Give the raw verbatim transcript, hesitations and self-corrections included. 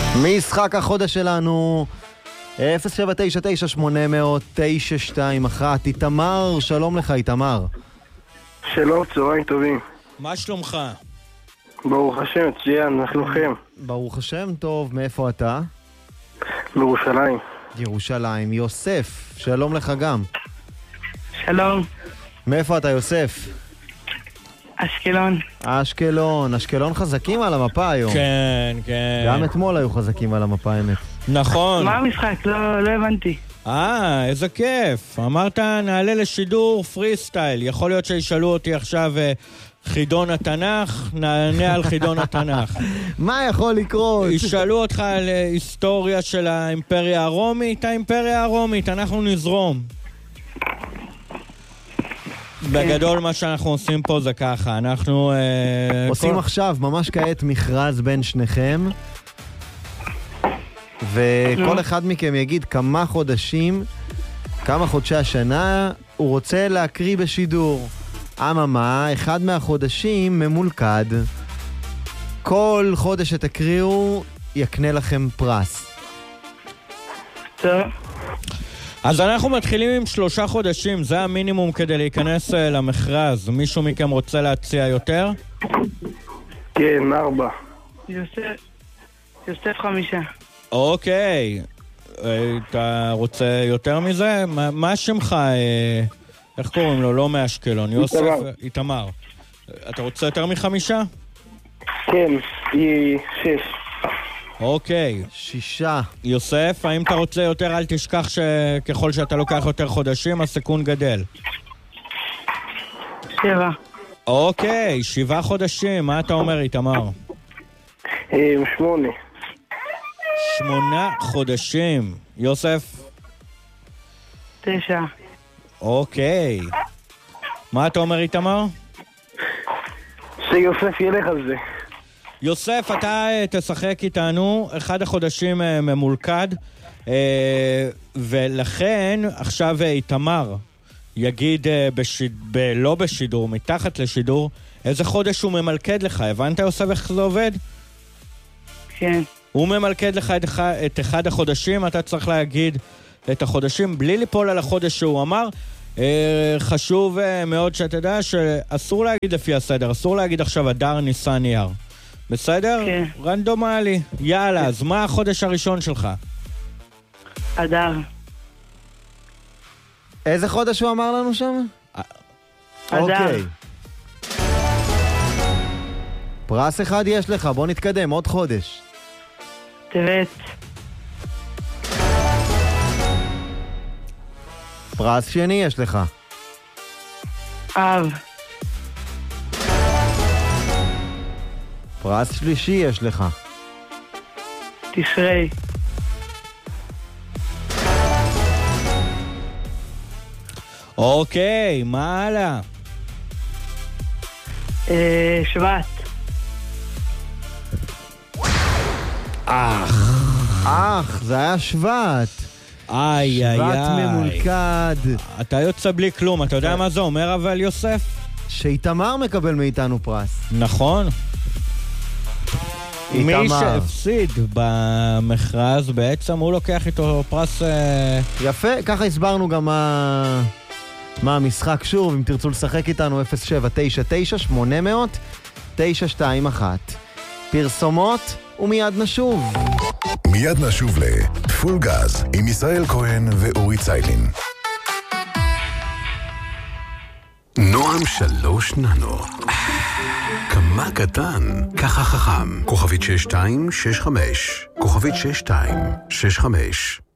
משחק החודש שלנו אפס שבע תשע תשע שמונה אפס אפס תשע שתיים אחת. איתמר, שלום לך איתמר. שלום, צהריים טובים. מה שלומך? ברוך השם, מצוין, אנחנו לכם. ברוך השם, טוב. מאיפה אתה? בירושלים. ירושלים. יוסף, שלום לך גם. שלום. מאיפה אתה יוסף? אשקלון. אשקלון. אשקלון חזקים על המפה היום. כן, כן. גם אתמול היו חזקים על המפה, האמת. נכון. מה המשחק? לא, לא הבנתי. אה, איזה כיף. אמרת נעלה לשידור פרי סטייל. יכול להיות שישאלו אותי עכשיו אה, חידון התנ"ך, נענה על חידון התנ"ך. מה יכול לקרות? ישאלו אותך על אה, היסטוריה של האימפריה הרומית, האימפריה הרומית, אנחנו נזרום. בגדול מה שאנחנו עושים פה זה ככה, אנחנו... אה, עושים כל... עכשיו, ממש כעת, מכרז בין שניכם, וכל אחד מכם יגיד כמה חודשים, כמה חודשי השנה הוא רוצה להקריא בשידור. אממה, אחד מהחודשים ממולכד. כל חודש שתקריאו יקנה לכם פרס. טוב. אז אנחנו מתחילים עם שלושה חודשים, זה המינימום כדי להיכנס למכרז. מישהו מכם רוצה להציע יותר? כן, ארבע. יוסף, יוסף חמישה. אוקיי. אתה רוצה יותר מזה? מה, מה שמך? איך קוראים לו? לא מאשקלון. יוסף, איתמר. אתה רוצה יותר מחמישה? כן, היא שש. אוקיי. שישה. יוסף, האם אתה רוצה יותר? אל תשכח שככל שאתה לוקח יותר חודשים, הסיכון גדל. שבע. אוקיי, שבעה חודשים. מה אתה אומר, איתמר? שמונה. שמונה חודשים. יוסף? תשע. אוקיי. מה אתה אומר, איתמר? שיוסף ילך על זה. יוסף, אתה תשחק איתנו, אחד החודשים ממולכד, ולכן עכשיו איתמר יגיד בשיד... ב... לא בשידור, מתחת לשידור, איזה חודש הוא ממלכד לך. הבנת, יוסף, איך זה עובד? כן. הוא ממלכד לך את, את אחד החודשים, אתה צריך להגיד את החודשים בלי ליפול על החודש שהוא אמר. חשוב מאוד שתדע שאסור להגיד לפי הסדר, אסור להגיד עכשיו אדר ניסן אייר. בסדר? כן. רנדומלי. יאללה, אז מה החודש הראשון שלך? אדר. איזה חודש הוא אמר לנו שם? אדר. אוקיי. פרס אחד יש לך, בוא נתקדם, עוד חודש. טבת. פרס שני יש לך. אב. פרס שלישי יש לך. תשרי. אוקיי, מה הלאה? אה, שבט. אך. אך, זה היה שבט. איי, איי, שבט איי. ממולכד. אתה יוצא בלי כלום, אתה יודע מה זה אומר אבל, יוסף? שאיתמר מקבל מאיתנו פרס. נכון. מי איתמר. שהפסיד במכרז, בעצם הוא לוקח איתו פרס... יפה, ככה הסברנו גם מה, מה המשחק. שוב, אם תרצו לשחק איתנו, אפס שבע תשע תשע שמונה אפס אפס תשע שתיים אחת. פרסומות ומיד נשוב. מיד נשוב לפול גז עם ישראל כהן ואורי ציילין. נועם שלוש ננו. כמה קטן, ככה חכם. כוכבית שש שתיים שש חמש. כוכבית שש שתיים שש חמש.